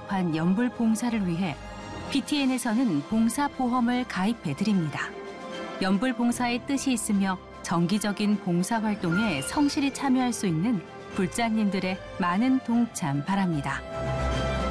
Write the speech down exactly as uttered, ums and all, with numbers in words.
급한 연불 봉사를 위해 피티엔에서는 봉사보험을 가입해드립니다. 연불 봉사의 뜻이 있으며 정기적인 봉사활동에 성실히 참여할 수 있는 불자님들의 많은 동참 바랍니다.